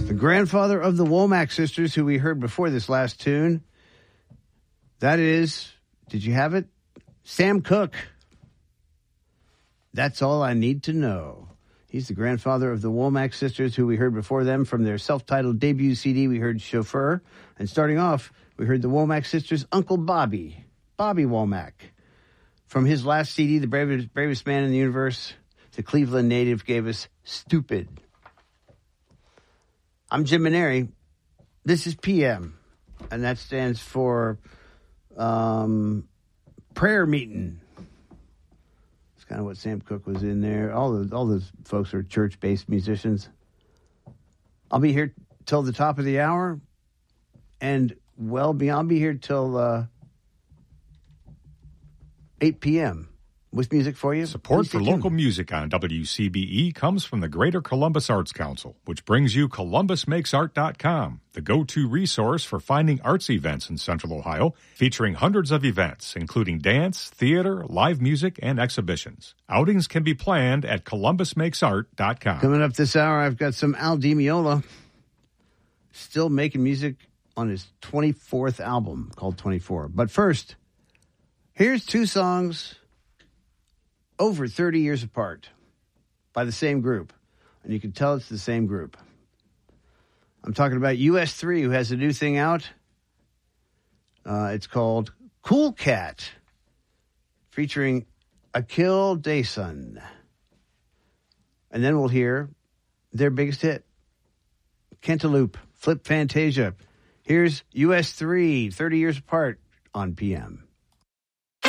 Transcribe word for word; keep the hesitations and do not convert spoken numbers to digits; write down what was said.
The grandfather of the Womack sisters, who we heard before this last tune. That is, did you have it? Sam Cooke. That's All I Need to Know. He's the grandfather of the Womack sisters, who we heard before them from their self-titled debut C D. We heard Chauffeur. And starting off, we heard the Womack sisters' Uncle Bobby, Bobby Womack. From his last C D, The Bravest, Bravest Man in the Universe, the Cleveland native gave us Stupid. I'm Jim Maneri. This is P M, and that stands for um, Prayer Meeting. It's kind of what Sam Cooke was in there. All the all those folks are church-based musicians. I'll be here till the top of the hour, and well beyond. I'll be here till uh, eight p.m. with music for you. Support for local music on W C B E comes from the Greater Columbus Arts Council, which brings you Columbus Makes Art dot com, the go-to resource for finding arts events in Central Ohio, featuring hundreds of events, including dance, theater, live music, and exhibitions. Outings can be planned at Columbus Makes Art dot com. Coming up this hour, I've got some Al Di Meola, still making music on his twenty-fourth album called twenty-four. But first, here's two songs over thirty years apart by the same group. And you can tell it's the same group. I'm talking about U S three, who has a new thing out. Uh, it's called Cool Cat, featuring Akil Dayson. And then we'll hear their biggest hit, Cantaloupe, Flip Fantasia. Here's U S three, thirty years apart on P M.